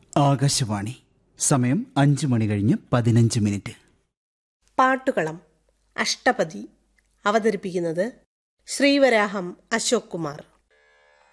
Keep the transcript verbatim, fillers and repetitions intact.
ആകാശവാണി. സമയം അഞ്ച് മണി കഴിഞ്ഞ് പതിനഞ്ച് മിനിറ്റ്. പാട്ടുകളം അഷ്ടപതി. അവതരിപ്പിക്കുന്നത് ശ്രീവരാഹം അശോക് കുമാർ.